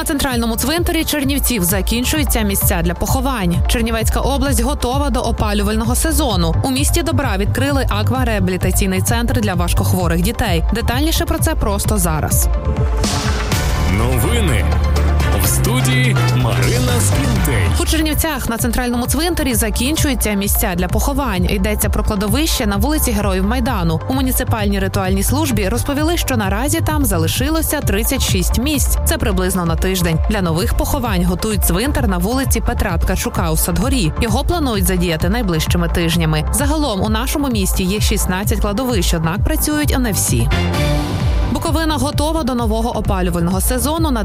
На центральному цвинтарі Чернівців закінчуються місця для поховань. Чернівецька область готова до опалювального сезону. У місті Добра відкрили аквареабілітаційний центр для важкохворих дітей. Детальніше про це просто зараз. Новини. В студії Марина Скінтей. У Чернівцях на центральному цвинтарі закінчуються місця для поховань. Йдеться про кладовище на вулиці Героїв Майдану. У муніципальній ритуальній службі розповіли, що наразі там залишилося 36 місць. Це приблизно на тиждень. Для нових поховань готують цвинтар на вулиці Петра Ткачука у Садгорі. Його планують задіяти найближчими тижнями. Загалом у нашому місті є 16 кладовищ, однак працюють не всі. Буковина готова до нового опалювального сезону на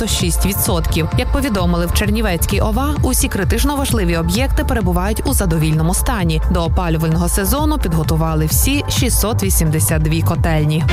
96%. Як повідомили в Чернівецькій ОВА, усі критично важливі об'єкти перебувають у задовільному стані. До опалювального сезону підготували всі 682 котельні.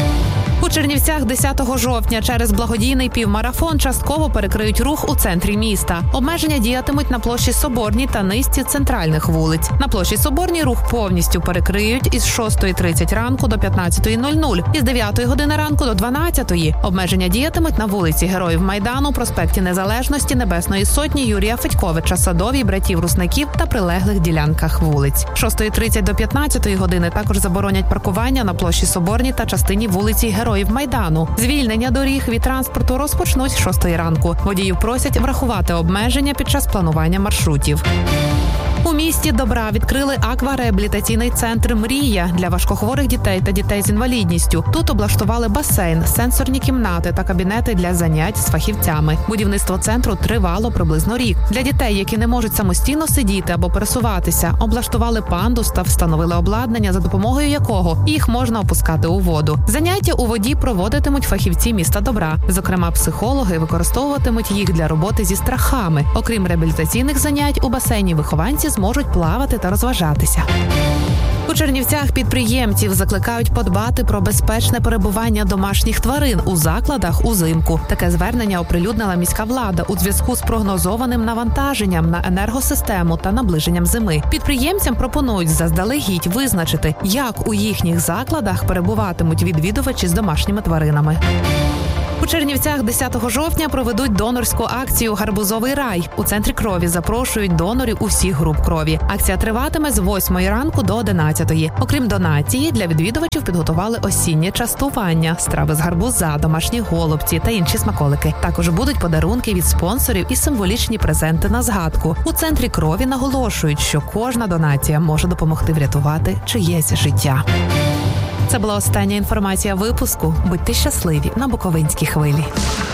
У Чернівцях 10 жовтня через благодійний півмарафон частково перекриють рух у центрі міста. Обмеження діятимуть на площі Соборній та низці центральних вулиць. На площі Соборній рух повністю перекриють із 6:30 ранку до 15:00, із 9 години ранку до 12:00. Обмеження діятимуть на вулиці Героїв Майдану, проспекті Незалежності, Небесної Сотні, Юрія Федьковича, Садовій, Братів Русників та прилеглих ділянках вулиць. З 6:30 до 15 години також заборонять паркування на площі Соборній та частині вулиці Героїв Майдану. Звільнення доріг від транспорту розпочнуть з 6 ранку. Водіїв просять врахувати обмеження під час планування маршрутів. У місті Добра відкрили аквареабілітаційний центр «Мрія» для важкохворих дітей та дітей з інвалідністю. Тут облаштували басейн, сенсорні кімнати та кабінети для занять з фахівцями. Будівництво центру тривало приблизно рік. Для дітей, які не можуть самостійно сидіти або пересуватися, облаштували пандус та встановили обладнання, за допомогою якого їх можна опускати у воду. Заняття у воді проводитимуть фахівці міста Добра. Зокрема, психологи використовуватимуть їх для роботи зі страхами. Окрім реабілітаційних занять, у басейні вихованці зможуть плавати та розважатися. У Чернівцях підприємців закликають подбати про безпечне перебування домашніх тварин у закладах узимку. Таке звернення оприлюднила міська влада у зв'язку з прогнозованим навантаженням на енергосистему та наближенням зими. Підприємцям пропонують заздалегідь визначити, як у їхніх закладах перебуватимуть відвідувачі з домашніми тваринами. У Чернівцях 10 жовтня проведуть донорську акцію «Гарбузовий рай». У центрі крові запрошують донорів усіх груп крові. Акція триватиме з 8 ранку до 11. Окрім донації, для відвідувачів підготували осіннє частування, страви з гарбуза, домашні голубці та інші смаколики. Також будуть подарунки від спонсорів і символічні презенти на згадку. У центрі крові наголошують, що кожна донація може допомогти врятувати чиєсь життя. Це була остання інформація випуску. Будьте щасливі на Буковинській хвилі.